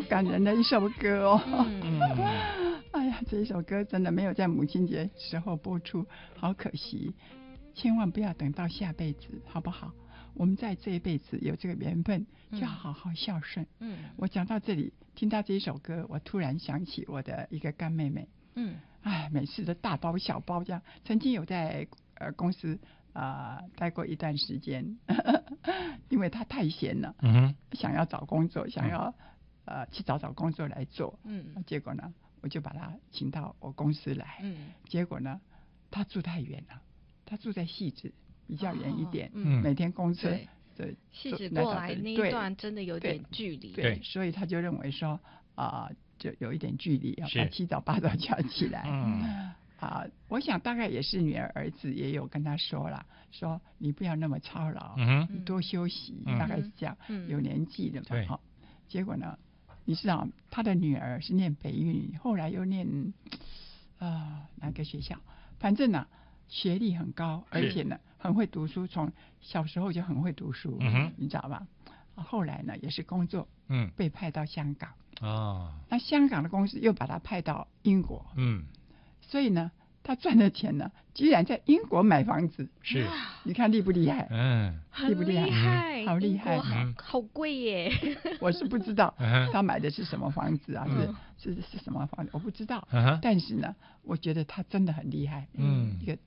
感人的一首歌哦。 嗯哎呀，这一首歌真的没有在母亲节时候播出，好可惜。千万不要等到下辈子，好不好？我们在这一辈子有这个缘分，就要好好孝顺。我讲到这里，听到这一首歌，我突然想起我的一个干妹妹。每次的大包小包这样，曾经有在公司待过一段时间，因为她太闲了，想要找工作，想要去找工作来做。结果呢，我就把她请到我公司来。结果呢，她住太远了。他住在汐止，比较远一点，每天公车汐止过来那一段真的有点距离， 对，所以他就认为说就有一点距离，要七早八早就要起来。我想大概也是女儿子也有跟他说了，说你不要那么操劳，你多休息，大概是这样。有年纪了嘛，好。结果呢，你知道他的女儿是念北一女，后来又念哪个学校？反正呢。学历很高，而且呢很会读书，从小时候就很会读书，你知道吧？后来呢也是工作，被派到香港。那香港的公司又把他派到英国，所以呢他赚的钱呢，居然在英国买房子。 是， 你看厉不厉害？ 厉不厉害？ 好厉害， 好贵耶！ 我是不知道他买的是什么房子啊，是什么房子，我不知道。但是呢，我觉得他真的很厉害。一个